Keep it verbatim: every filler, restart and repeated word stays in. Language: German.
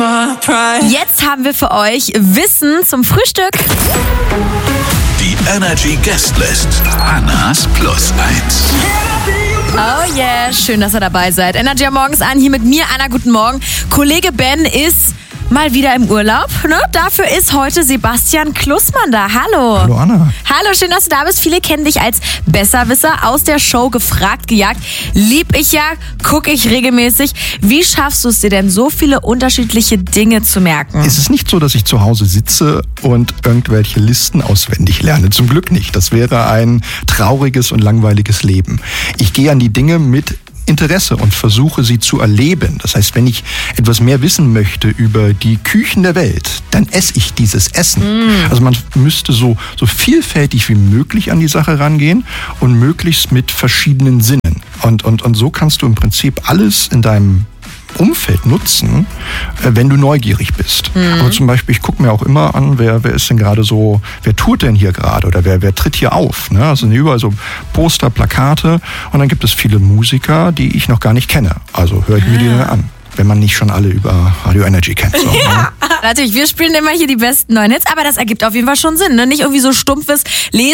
Jetzt haben wir für euch Wissen zum Frühstück. Die Energy Guestlist. Annas Plus eins. Oh yeah, schön, dass ihr dabei seid. Energy am Morgens an, hier mit mir, Anna, guten Morgen. Kollege Ben ist mal wieder im Urlaub, ne? Dafür ist heute Sebastian Klussmann da. Hallo. Hallo Anna. Hallo, schön, dass du da bist. Viele kennen dich als Besserwisser aus der Show Gefragt, gejagt. Lieb ich ja, gucke ich regelmäßig. Wie schaffst du es dir denn, so viele unterschiedliche Dinge zu merken? Es ist nicht so, dass ich zu Hause sitze und irgendwelche Listen auswendig lerne. Zum Glück nicht. Das wäre ein trauriges und langweiliges Leben. Ich gehe an die Dinge mit Interesse und versuche sie zu erleben. Das heißt, wenn ich etwas mehr wissen möchte über die Küchen der Welt, dann esse ich dieses Essen. Mm. Also man müsste so, so vielfältig wie möglich an die Sache rangehen und möglichst mit verschiedenen Sinnen. Und, und, und so kannst du im Prinzip alles in deinem Umfeld nutzen, wenn du neugierig bist. Mhm. Aber zum Beispiel, ich gucke mir auch immer an, wer, wer ist denn gerade so, wer tourt denn hier gerade oder wer, wer tritt hier auf? Ne? Also überall so Poster, Plakate und dann gibt es viele Musiker, die ich noch gar nicht kenne. Also höre ich mir die dann an, wenn man nicht schon alle über Radio Energy kennt. So, ja, ne? natürlich, wir spielen immer hier die besten neuen Hits, aber das ergibt auf jeden Fall schon Sinn. Ne? Nicht irgendwie so stumpfes Lesen